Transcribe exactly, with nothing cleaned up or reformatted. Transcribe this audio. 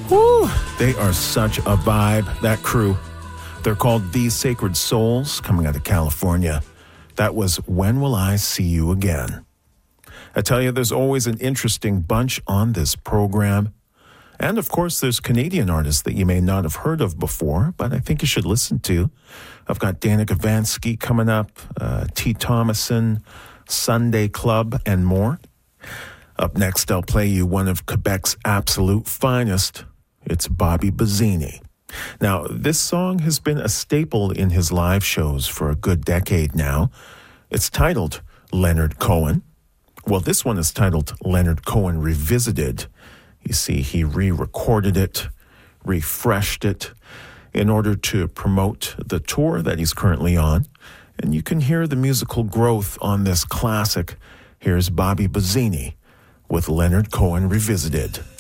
Woo! They are such a vibe, that crew. They're called These Sacred Souls, coming out of California. That was When Will I See You Again? I tell you, there's always an interesting bunch on this program. And, of course, there's Canadian artists that you may not have heard of before, but I think you should listen to. I've got Danica Vansky coming up, uh, T. Thomason, Sunday Club, and more. Up next, I'll play you one of Quebec's absolute finest. It's Bobby Bazzini. Now, this song has been a staple in his live shows for a good decade now. It's titled Leonard Cohen. Well, this one is titled Leonard Cohen Revisited. You see, he re-recorded it, refreshed it in order to promote the tour that he's currently on. And you can hear the musical growth on this classic. Here's Bobby Bazzini with Leonard Cohen Revisited.